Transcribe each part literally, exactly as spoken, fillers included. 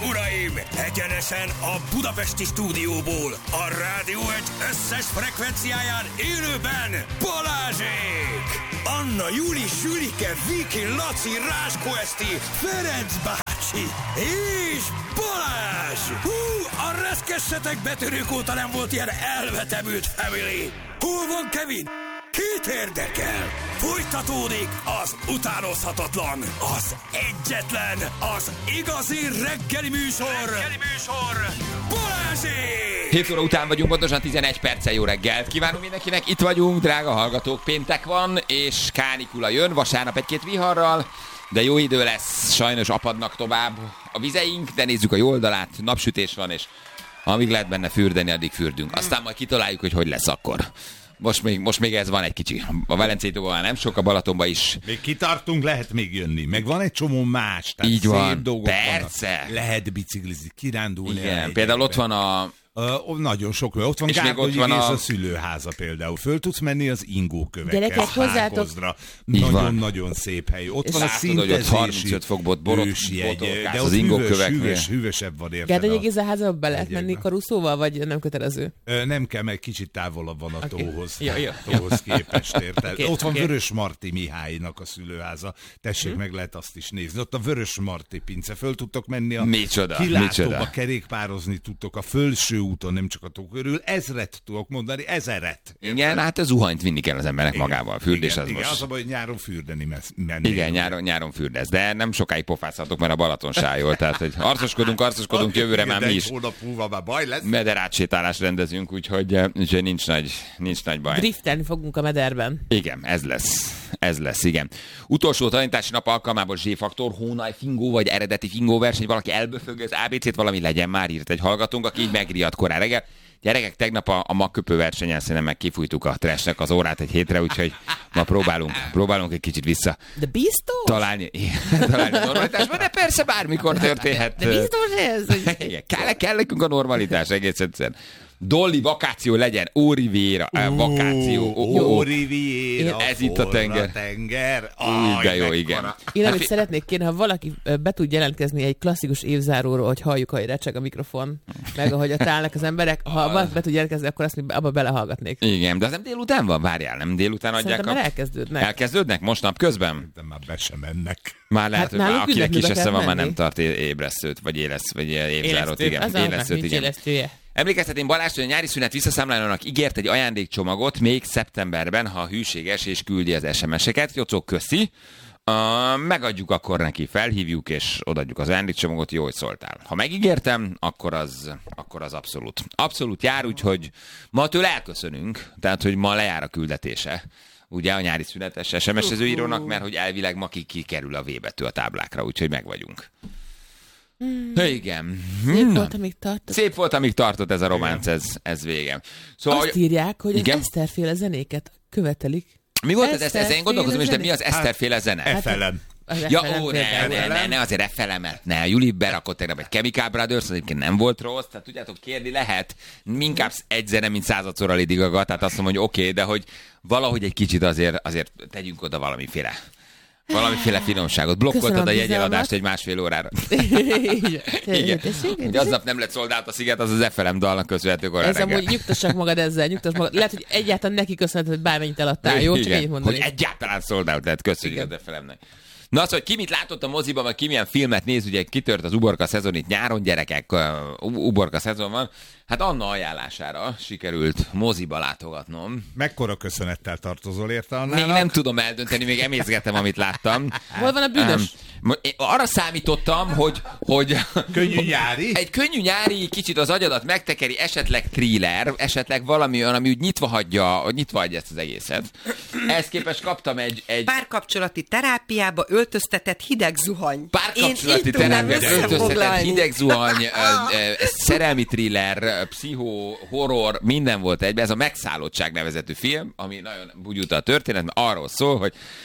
uraim, egyenesen a budapesti stúdióból, a Rádió egy összes frekvenciáján élőben Balázsék! Anna, Juli, Sülike, Viki, Laci, Ráskó Eszti, Ferenc bácsi és Balázs! Hú, a reszkessetek betörők óta nem volt ilyen elvetemült family! Hol van Kevin? Kit érdekel? Folytatódik az utánozhatatlan, az egyetlen, az igazi reggeli műsor, reggeli műsor, Balázsék! hét óra után vagyunk, pontosan tizenegy perccel. Jó reggelt kívánunk mindenkinek, itt vagyunk, drága hallgatók, péntek van, és kánikula jön, vasárnap egy-két viharral, de jó idő lesz, sajnos apadnak tovább a vizeink, de nézzük a jó oldalát, napsütés van, és amíg lehet benne fürdeni, addig fürdünk. Aztán majd kitaláljuk, hogy hogy lesz akkor. Most még, most még ez van egy kicsi. A Velencei tóban nem sok, a Balatonban is. Még kitartunk, lehet még jönni. Meg van egy csomó más. Tehát így van, dolgok persze. Vannak. Lehet biciklizni, kirándulni. Igen, például ott van a... Uh, nagyon sok, ott van Gárdonyi Géza a... a szülőháza például. Föl tudsz menni az ingókövekkel. Gyerekek, hozzátok. Nagyon-nagyon szép hely. Ott van a szintezési harmincöt fokból borot, egy, de ott az ingókövek. Hűvös, hűvösebb van érted. Gárdonyi Géza házába be lehet menni karuszóval, vagy nem kötelező? Uh, nem kell, meg kicsit távolabb van a okay. tóhoz. Jó, jó. Tóhoz képest érted. Okay, ott van okay. Vörös Marti Mihálynak a szülőháza. Tessék, hmm. meg lehet azt is nézni. Ott a Vörös Marti pince. Föl tudtok menni a micsoda, kilátóba, kerékpározni tudtok a fölső úton, nem csak a tó körül. Ezret tudok mondani, ezeret. Igen, hát a zuhanyt vinni kell az embernek igen, magával. A fürdés igen, az igen, most... az a baj, hogy nyáron fürdeni menni. Igen, nyáron, nyáron fürdesz, de nem sokáig pofázhatok, mert a Balaton sájol. Tehát, hogy arcoskodunk, arcoskodunk, jövőre már mi is. Hónap múlva már baj lesz. Mederátsétálást rendezünk, úgyhogy, úgyhogy nincs, nagy, nincs nagy baj. Driftelni fogunk a mederben. Igen, ez lesz. Ez lesz, igen. Utolsó tanítási nap alkalmából Z-faktor, hónaj fingó vagy eredeti fingó verseny, valaki elböfög az á bé cét, valami legyen már, írt egy hallgatónk, aki így megriadt korán reggel. Gyerekek, tegnap a, a magköpő versenyen szerintem meg kifújtuk a trashnek az órát egy hétre, úgyhogy ma próbálunk, próbálunk egy kicsit vissza. De biztos? Találni, találni a normalitásban, de persze bármikor történhet. De biztos ez? Hogy... Igen, kell, kell nekünk a normalitás egész egyszerűen. Dolly vakáció legyen, Ó Riviera, uh, vakáció. Ó, ó, ó Riviera, ez itt a tenger. tenger. Új, de jó, igen. Én amit szeretnék kérni, ha valaki be tud jelentkezni egy klasszikus évzáróról, hogy halljuk, ahogy recseg a mikrofon, meg ahogy ott állnak az emberek, ha valaki be tud jelentkezni, akkor azt mi abba belehallgatnék. Igen, de az nem délután van? Várjál, nem délután adják Szerintem a... már elkezdődnek. Elkezdődnek most napközben? De már be sem mennek. Már lehet, hát hogy már akinek kis esze van, már menni. nem tart ébresztőt, vagy élesz, vagy évzárót, igen. Élesztőt, igen. Élesztője. Emlékeztetén Balázs, hogy a nyári szünet visszaszámlálónak ígért egy ajándékcsomagot még szeptemberben, ha hűséges és küldi az es em es-eket. Jocok, köszi. Uh, megadjuk akkor neki, felhívjuk és odaadjuk az ajándékcsomagot, jó, hogy szóltál. Ha megígértem, akkor az, akkor az abszolút. Abszolút jár, úgyhogy ma tőle elköszönünk, tehát hogy ma lejár a küldetése. Ugye a nyári szünetes es em es-ező írónak, mert hogy elvileg ma ki kikerül a V betű a táblákra, úgyhogy meg vagyunk. Hmm. Igen. Szép hmm. volt, amíg tartott. Szép volt, amíg tartott ez a románc, ez, ez végem. Szóval, azt írják, hogy igen? az Eszterféle zenéket követelik. Mi volt Eszter ez? Én gondolkozom is, de mi az Eszterféle zene? Hát, ef el em. Ja, ó, ne, ne, ne, ne, azért ef el em-et. Ne, a Juli berakott tegnap egy Chemical Brothers, az egyébként nem volt rossz, tehát tudjátok, kérni lehet, inkább egy zene, mint századszor a Lady Gaga, tehát azt mondom, hogy oké, okay, de hogy valahogy egy kicsit azért, azért tegyünk oda valamiféle. Valamiféle finomságot. Blokkoltad a jegyeladást egy másfél órára. Igen. Hogy aznap nem lett szoldált a sziget, az az ef el em dalnak köszönhető korán ez amúgy nyugtassak magad ezzel, nyugtass magad. Lehet, hogy egyáltalán neki köszönheted, hogy bármennyit eladtál, jó? Csak így mondani. Hogy egyáltalán szoldált, lehet köszönjük az ef el em-nek. Na az, hogy ki mit látott a moziban, vagy ki milyen filmet néz, ugye kitört az uborka szezon itt nyáron, gyerekek, uh, uborka szezon van. Hát Anna ajánlására sikerült moziba látogatnom. Mekkora köszönettel tartozol érte Annának? Még nem tudom eldönteni, még emészgettem, amit láttam. Hol van a bűnös? Um, arra számítottam, hogy... hogy könnyű nyári? Egy könnyű nyári, kicsit az agyadat megtekeri, esetleg thriller, esetleg valami olyan, ami úgy nyitva hagyja, nyitva hagyja ezt az egészet. Ehhez képest kaptam egy... egy... Párkapcsolati terápiába öltöztetett hideg zuhany. Párkapcsolati terápiába öltöztetett hideg zuhany, szerelmi thriller, pszichó, horror, minden volt egyben. Ez a Megszállottság nevezetű film, ami nagyon bugyuta a történet, mert arról szól, hogy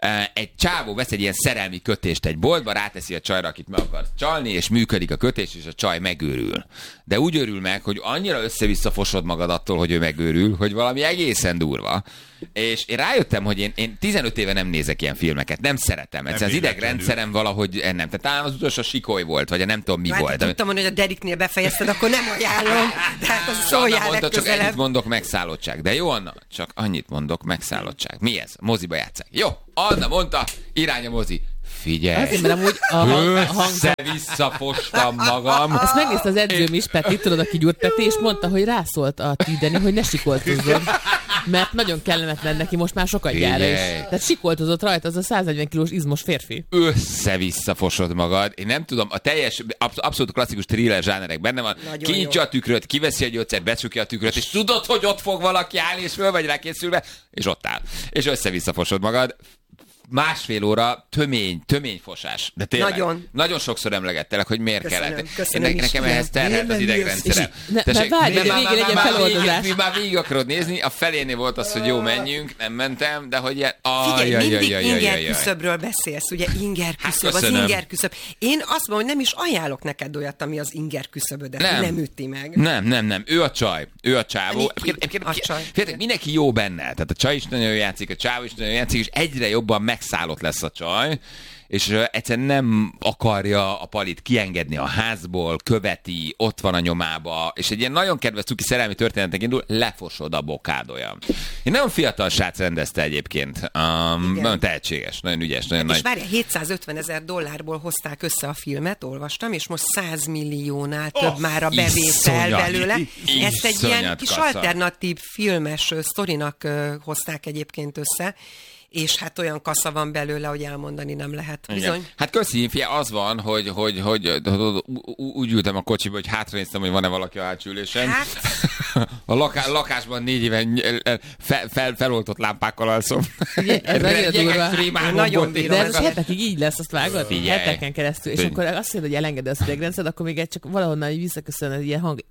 Egy csávó vesz egy ilyen szerelmi kötést egy boltba, ráteszi a csajra, akit meg akarsz csalni, és működik a kötés, és a csaj megőrül. De úgy őrül meg, hogy annyira össze-vissza fosod magad attól, hogy ő megőrül, hogy valami egészen durva. És én rájöttem, hogy én, én tizenöt éve nem nézek ilyen filmeket, nem szeretem. Egyszerűen az idegrendszerem valahogy nem. Tehát talán az utolsó Sikoly volt, vagy nem tudom mi hát, volt. Tudtam mondani, hogy a Deriknél befejezted, akkor nem ajánlom. Tehát az szóljál mondta, csak legközelebb. ennyit mondok, megszállottság. De jó, Anna, csak annyit mondok, megszállottság. Mi ez? Moziba játszák. Jó, Anna mondta, irány a mozi. Figyelj! Azért, mert amúgy a hang... A hang... Össze-visszafostam magam. Ezt megnézte az edzőm is, Peti, tudod, aki Gyurgy Peti, és mondta, hogy rászólt a Tideni, hogy ne sikoltozzon. Mert nagyon kellemetlen neki most már sokat gyára is. Tehát sikoltozott rajta az a száznegyven kilós izmos férfi. Össze-visszafosod magad. Én nem tudom, a teljes, absz- abszolút klasszikus thriller zsánerek benne van. Kinyitja a tükröt, kiveszi a gyógyszert, becsukja a tükröt, és tudod, hogy ott fog valaki állni, és föl vagy rá készülve, és ott áll. És össze-visszafosod magad. Másfél óra tömény, tömény fosás. De tényleg, nagyon. Nagyon sokszor emlegettelek, hogy miért Köszönöm, kellett. köszönöm Nekem is. ehhez terhelt az idegrendszerem. Ne, ne várj, de végén legyen feloldozás. Mi már végig akarod nézni, a felénél volt az, hogy jó, menjünk, nem mentem, de hogy ilyen... Figyelj, mindig inger küszöbről beszélsz, ugye inger küszöb, az inger küszöb. Én azt mondom, hogy nem is ajánlok neked olyat, ami az inger küszöbödet nem. nem üti meg. Nem, nem, nem. Ő a csaj. Ő a csávó. A csaj. Féltek, mindenki jó benne. Tehát a csaj is nagyon jól játszik, a csávó is nagyon jól játszik, és egyre jobban megszállott lesz a csaj, és uh, egyszerűen nem akarja a Palit kiengedni a házból, követi, ott van a nyomába, és egy ilyen nagyon kedves cuki szerelmi történetek indul, lefosod a bokádoja. Egy nagyon fiatal srác rendezte egyébként. Um, nagyon tehetséges, nagyon ügyes, nagyon és nagy. várjál, hétszázötven ezer dollárból hozták össze a filmet, olvastam, és most száz milliónál több oh, már a bevétel iszonyat, belőle. Ezt egy ilyen kis kasza. alternatív filmes sztorinak uh, hozták egyébként össze, és hát olyan kasza van belőle, hogy elmondani nem lehet. Bizony. Igen. Hát köszi, fia, az van, hogy, hogy, hogy, hogy úgy ültem a kocsiba, hogy hátranéztem, hogy van-e valaki a hátsülésen. Hát... A laká, lakásban négy éven fel, fel, feloltott lámpákkal alszom. Ugye, ez nagyon durva. Nagyon de ez hetekig így lesz, azt vágod? Figyelj. Heteken keresztül. És akkor azt mondod, hogy elengeded az idegrendszert, akkor még egy csak valahonnan visszaköszön az ilyen hang.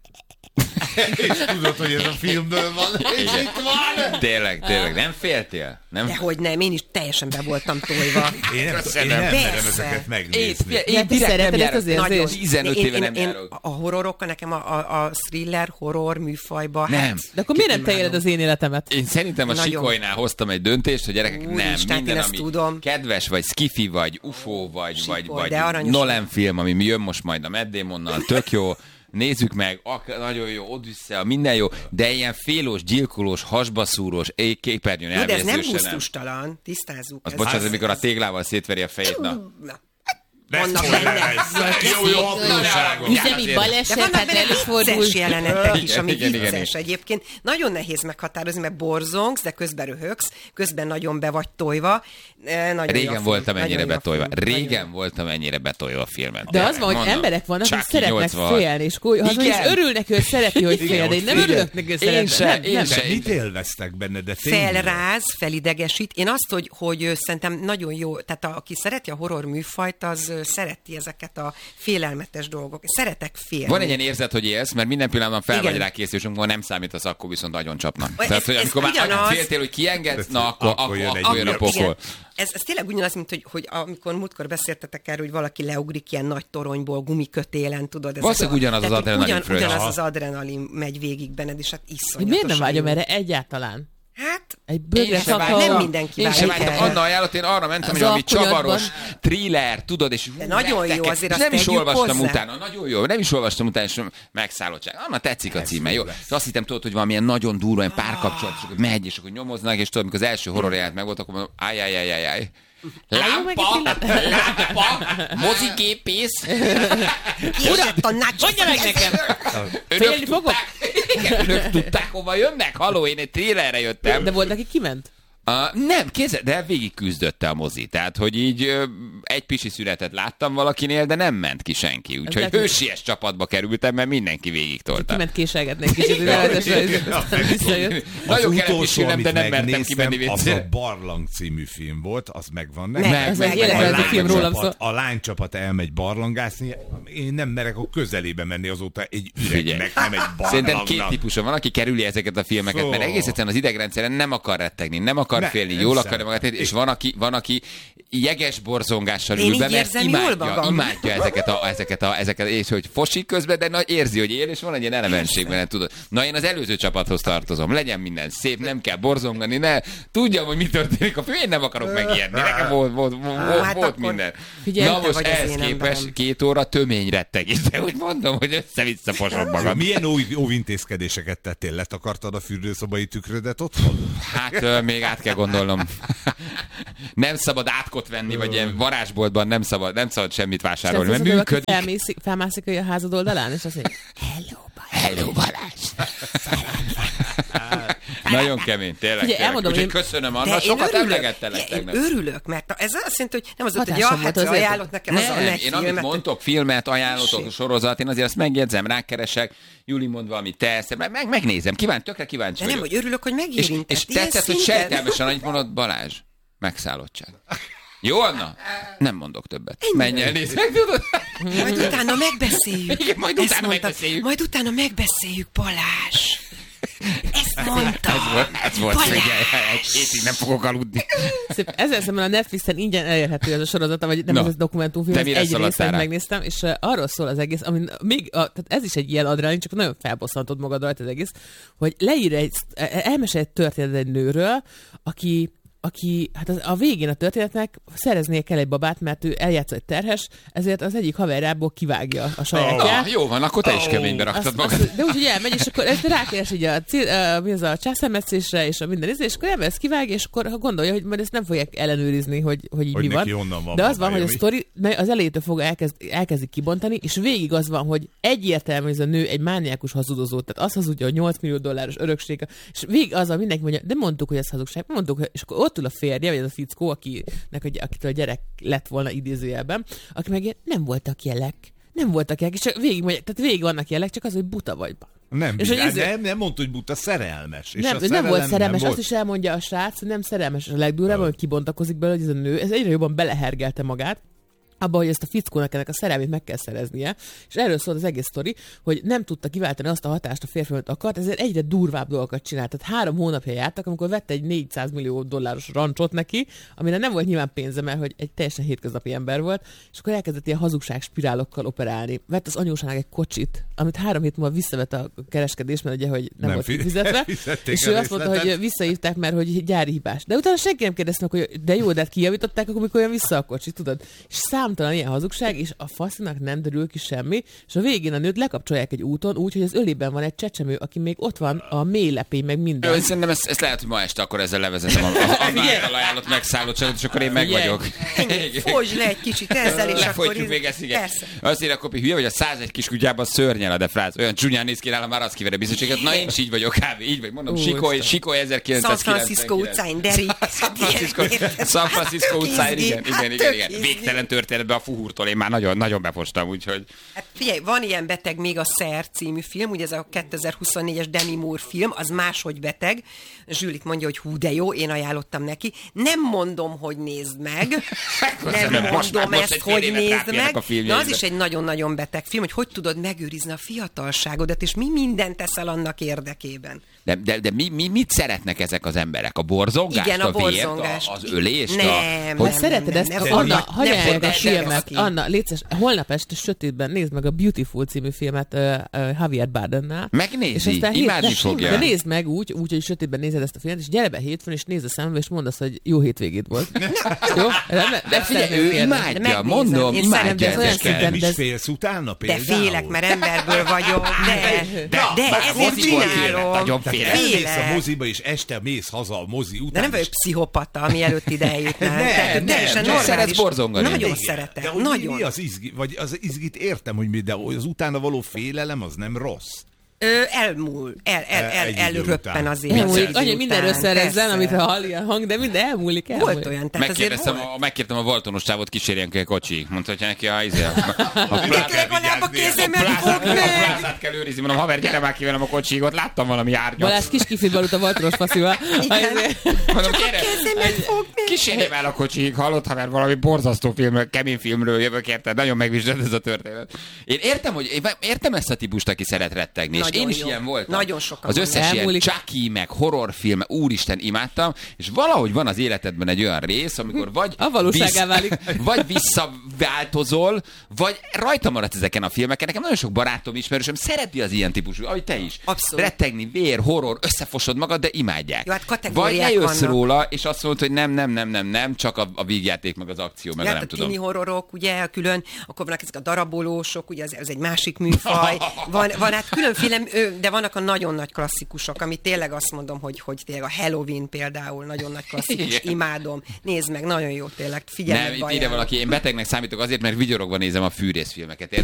És tudod, hogy ez a filmből van, és itt van. Tényleg, tényleg. Nem féltél? Nem? Dehogy nem, én is teljesen be voltam tojva. Én nem, én nem merem ezeket megnézni. Én, én, én direkt nem járok. Nagyon. tizenöt éve nem én, járok. A horrorokkal nekem a, a, a thriller, horror műfajba. Nem. Hát, de akkor miért nem te éled az én életemet? Én szerintem a Nagyon. Sikolynál hoztam egy döntést, hogy gyerekek, Úr nem, Isten, minden, én ezt ami tudom. kedves, vagy skifi, vagy ufó, vagy, Sikoly, vagy, vagy de aranyos. Nolan film, ami jön most majd a Matt Damonnal, tök jó. Nézzük meg, ak- nagyon jó, Odyssea, minden jó, de ilyen félós, gyilkolós, hasbaszúrós, képernyőn Jó, de ez nem elvérzőse nem. gusztustalan, tisztázzuk. Az ez bocsánat, az- amikor a téglával szétveri a fejét, na. Na. De Vannak ez benne. Jó, jó, apróságok. Üzemi De baleset, vannak hát benne előfordul. vicces jelenetek is, ami Igen, igen, vicces igen. egyébként. Nagyon nehéz meghatározni, mert borzongsz, de közben röhögsz, közben nagyon be vagy tojva. Eh, Nagyon jó a Régen film, voltam nagyon ennyire jó a betolva. film, nagyon Régen jó. voltam ennyire betolva a filmet. De Tényleg, az van, hogy mondom. emberek vannak, akik Chucky szeretnek nyolcvan. félni, és kúj, az is Igen. örül neki, hogy szereti, hogy fél, de én nem hogy örülök neki, hogy Én szeretnek. se, Nem, én nem. se. De mit élveztek benne, de tényleg? Felráz, felidegesít. Én azt, hogy, hogy ö, szerintem nagyon jó, tehát a, aki szereti a horror műfajt, az ö, szereti ezeket a félelmetes dolgok. Szeretek félni. Van egy ilyen érzet, hogy élsz, mert minden pillanatban fel Igen. vagy rá készül, és amikor nem számítasz, akkor viszont nagyon csapnak. Ez- Tehát, hogy ez amikor már ugyanaz. féltél, hogy kiengedsz, na akkor, Akkor akkor, jön egy akkor jön a újabb. pokol. Igen. Ez, ez tényleg ugyanaz, mint hogy, hogy amikor múltkor beszéltetek erről, hogy valaki leugrik ilyen nagy toronyból, gumikötélen, tudod. ezek Valószínűleg a- ugyanaz az tehát, hogy adrenalin ugyan, fröccs. ugyanaz Aha. az adrenalin megy végig benned, és hát Hogy iszonyatosan miért nem vágyom jó. erre egyáltalán? Hát, Egy Én bögre se vágyom. kakao. nem mindenki Én sem vágyik vágytam. erre. Anna ajánlott, én arra mentem, Az hogy valami alkonyatban. csavaros thriller, tudod, és De nagyon jó, rettegek. azért azt nem is tegyük olvastam hozzá. utána, nagyon jó, nem is olvastam utána, és megszállottság. Anna tetszik a címe, jó? És azt hittem, tudod, hogy valamilyen nagyon durva, ilyen párkapcsolat, és akkor megy, és akkor nyomoznak, és tudod, amikor az első horror jelent meg volt, akkor mondom, áj, áj, áj, áj, áj. Lámpa, lámpa, mozigépész. Kiesett a nácsi. Mondja meg nekem! Önök Félni fogok? tudták, igen, önök tudták, hova jönnek? Haló, én egy thrillerre jöttem. De volt, aki kiment? Uh, nem, kézzel, de végig küzdötte a mozi. Tehát, hogy így ö, egy pisi szünetet láttam valakinél, de nem ment ki senki. Úgyhogy lehet, hogy- hősies csapatba kerültem, mert mindenki végig tolta. Kiment késelgetni egy kicsit, hogy nevetesen visszajött. Nagyon Az kellett utolsó, kísérnem, amit de nem mertem megnéztem, kimenni az viccére. a Barlang című film volt, az megvan Meg, nektek? Ez meg, egy meg, életrajzi meg. film rólam szól. csapat, a lánycsapat elmegy barlangászni, én nem merek a közelébe menni azóta egy Figyelj. üregnek, nem egy Szerintem barlangnak. két típusa van, aki kerüli ezeket a filmeket, Szó. mert egész egyszerűen az idegrendszeren nem akar rettegni, nem akar akar Ne, félni, nem jól szeret. akarja magát, és van aki, van, aki jeges borzongással Én ül be, így mert érzem jól imádja, magam. imádja ezeket, a, ezeket, a, ezeket, és hogy fosik közben, de na, érzi, hogy él, és van egy ilyen elemenség benne, tudod. Na, én az előző csapathoz tartozom, legyen minden szép, nem kell borzongani, ne, tudjam, hogy mi történik a fő, én nem akarok megijedni, nekem volt, volt, volt, Hát volt akkor minden. figyelj, Na te most vagy az ehhez én képest emberem. két óra tömény rettegés, de úgy mondom, hogy össze-vissza fosom magam. Milyen óv, óvintézkedéseket tettél? Letakartad a fürdőszobai tükrödet otthon? Hát ö, még át kell gondolnom. Nem szabad átkot venni, vagy ilyen varázsboltban nem szabad, nem szabad semmit vásárolni, mert működik. Felmászik, felmászik a házad oldalán, és azt mondja, hello, Balázs. Hello, Balázs! Nagyon kemény, tényleg. Figyelj, tényleg. elmondom, Úgyhogy én- köszönöm, Anna, De én sokat örülök, emlegettelek én tegnap. örülök, mert ez azt jelenti, hogy nem az ott, hogy ja, Hatásom hát volt az ajánlott nekem az a Nem, nagy én amit filmet. mondtok, filmet, ajánlotok, Tessék. sorozat, én azért azt megjegyzem, rákeresek, Juli mond valamit, te ezt, meg, meg, megnézem, kíváncsi, tökre kíváncsi De nem, vagyok. hogy örülök, hogy és, megérintett. és ilyen tetszett, hogy szinten. sejtelmesen, annyit mondott Balázs. Megszállottság. Jó, Anna? Nem mondok többet. Menj el, nézd meg, tudod? Majd utána megbeszéljük. Igen, majd Ezt utána mondtam. megbeszéljük. Majd utána megbeszéljük, Balázs. Ezt mondta. Ez volt, ez volt, Balázs. figyelj, egy hétig nem fogok aludni. Szép, ezzel szemben a Netflixen ingyen elérhető ez a sorozata, vagy nem Na, ez a dokumentumfilm, te ez mire egy szaladtál részt rá? megnéztem, és uh, arról szól az egész, ami még, a, tehát ez is egy ilyen adrenalin, csak nagyon felbosszantod magad rajta az egész, hogy leír egy, elmesél egy történet egy nőről, aki aki, hát az, a végén a történetnek szereznie kell egy babát, mert ő eljátszol egy terhes, ezért az egyik haverjából kivágja a sajátját. Ah, jó van, akkor te is keménybe raktad Azt, magad. azt, de úgy, hogy elmegy, és akkor ezt rákeres így a, cél, a, mi az a császármetszésre, és a minden izé, és akkor elmegy, ezt kivágja, és akkor ha gondolja, hogy majd ezt nem fogják ellenőrizni, hogy, hogy így Hogy mi neki van. honnan van De az van, babája, hogy a mi? sztori mely az elejétől fog elkezd, elkezdik kibontani, és végig az van, hogy egyértelmű, hogy ez a nő egy mániákus hazudozó, tehát azt hazudja, hogy nyolc millió dolláros örökség, és végig az, mindenki mondja, de mondtuk, hogy ez hazugság, mondtuk, hogy- és akkor ott ül a férje, vagy az a fickó, akinek, a- akitől a gyerek lett volna idézőjelben, aki meg ilyen, nem voltak jelek, nem voltak jelek, és csak végig, mondja, tehát végig vannak jelek, csak az, hogy buta vagy. Nem, És és hogy izé- nem, nem mondta, hogy buta, szerelmes. És Nem, a nem szerelem volt szerelmes, nem azt is elmondja a srác, hogy nem szerelmes. A legdurvább, hogy kibontakozik belőle, hogy ez a nő, ez egyre jobban belehergelte magát, abba, hogy ezt a fickónak ennek a szerelmét meg kell szereznie, és erről szól az egész sztori, hogy nem tudta kiváltani azt a hatást a férfi, amit akart, ezért egyre durvább dolgokat csinált. Tehát három hónapja jártak, amikor vette egy négyszáz millió dolláros rancsot neki, amire nem volt nyilván pénze, mert hogy egy teljesen hétköznapi ember volt, és akkor elkezdett ilyen hazugság spirálokkal operálni. Vett az anyósának egy kocsit, amit három hét múlva visszavett a kereskedés, mert ugye, hogy nem, Nem nem volt fi- fizetve, fizették és a ő azt mondta, hogy részletet. visszahívták, mert hogy gyári hibás. De utána senki nem kérdezte meg, hogy de jó, de hát kijavították, akkor mikor jön vissza a kocsi, tudod? És számtalan ilyen hazugság, és a faszinak nem derül ki semmi, és a végén a nőt lekapcsolják egy úton, úgy, hogy az ölében van egy csecsemő, aki még ott van, a mélylepény, meg minden. Ő, szerintem ezt, ezt lehet, hogy ma este akkor ezzel levezetem az annál ajánlott megszállottságot, és akkor én meg Figyelj. vagyok. Fogj le egy kicsit ezzel, és akkor... Lefolytjuk még ezt, igen. Persze. Azt írja, Kopi, hülye, hogy a százegy kis kutyában szörnyel a defráz. Olyan csúnyán néz ki nálam, már azt kivere bizonységet. Na én is így vagyok, kb. Így vagy. Mondom, Ó, Sikoly, Isten. Sikoly San ezerkilencszázkilencvenkilenc. Francisco utcáin, Deri. San Francisco, San Francisco utcáin, igen, igen, igen, igen. Végtelen történetben a fuhurtól én már nagyon, nagyon befostam, úgyhogy... Hát figyelj, van ilyen beteg még a Szer című film, ugye ez a kétezer-huszonnégyes Demi Moore film, az máshogy beteg. Zsülik mondja, hogy hú, de jó, én ajánlottam neki. Nem mondom, hogy nézd meg. Nem Most már- mondom most ezt, egy fél hogy évet nézd ráférnek meg. a filmjeibe. Na az is egy nagyon-nagyon beteg film, hogy hogy tudod megőrizni a fiatalságodat, és mi mindent teszel annak érdekében. De, de, de mi, mi, mit szeretnek ezek az emberek? A borzongást, Igen, a a vért, borzongást. a, az ölést? Nem, a, nem, Hogy nem, szereted nem, ezt? nem, A- nem, Anna, nem, hagyj nem, el a nem, filmet. nem, Anna, létszes, holnap este sötétben nézd meg a Beautiful című filmet uh, uh, Javier Bardennál. Megnézi, És aztán imádni hét- fogja. De nézd meg úgy, úgy, hogy sötétben nézed ezt a filmet, és gyere be hétfőn, és nézd a szembe, és mondd azt, hogy jó hétvégét volt. Jó? Nem, De figyelj, ő imádja, megnézem. mondom, Én imádja szerintem ez olyan ezeket. szinten- Nem is de ez- félsz utána De például? félek, mert emberből vagyok, de, de, de már ezért moziból félek, csinálom. nagyon Tehát félek. elmész Félek. a moziba, és este mész haza a mozi után. De nem vagyok és- pszichopata, mielőtt ide eljutnál. Nem, Tehát, nem, teljesen csak normális. szeretsz borzongani. Nagyon Igen. szeretek, De hogy nagyon. Mi, mi az izgi? Vagy az izgit értem, hogy mi, de az utána való félelem az nem rossz. Ö, elmúl, el, el, el, Egy idő elröppen után. azért. egy Elmúlik. idő Anya, mindenről után, szerezzen, persze. amit hall ilyen hang, de minden elmúlik, elmúlik. Volt olyan, tehát azért Megkérdeztem, volt. a, megkértem a Valtonos csávot, kísérjen ki a kocsi. Mondta, hogy neki a, izé, a, a, a, legalább a kézemet plázát, fogd a meg! plázát kell őrizni. Mondom, haver, gyere már ki velem a kocsiig, ott láttam valami árnyat. Balázs kis kifirban a Valtonos faszival. Mondom, gyere, Kezemet fogd meg! kísérjem el a kocsiig, hallott, haver, valami borzasztó film, kemény filmről jövök, érted? Nagyon megvizsgált ez a történet. Én értem, hogy én értem ezt a típust, aki szeret rettegni, és nagyon én is jó. ilyen voltam. Nagyon sokan az összes ilyen elmúlik. Chucky, meg horrorfilm, úristen, imádtam, és valahogy van az életedben egy olyan rész, amikor vagy, A valóságá válik. vagy visszaváltozol, vagy rajta maradsz ezeken a filmeken. Nekem nagyon sok barátom, ismerősöm szereti az ilyen típusú, ahogy te is. Abszolút. Rettegni, vér, horror, összefosod magad, de imádják. Jó, hát vagy kategóriák ne jössz vannak. róla, és azt mondod, hogy nem, nem, nem, nem, nem, csak a, a vígjáték, meg az akció, meg Ja, a hát nem a tudom. tini horrorok, ugye, külön, akkor vannak ezek a darabolósok, ugye, ez, ez egy másik műfaj. Van, van hát különféle, ö, de vannak a nagyon nagy klasszikusok, ami tényleg azt mondom, hogy, hogy tényleg a Halloween például nagyon nagy klasszikus, Igen. imádom. Nézd meg, nagyon jó tényleg, figyelj Nem, meg, itt ide ajánlom. valaki, én betegnek számítok azért, mert vigyorogva nézem a fűrészfilmeket, érted?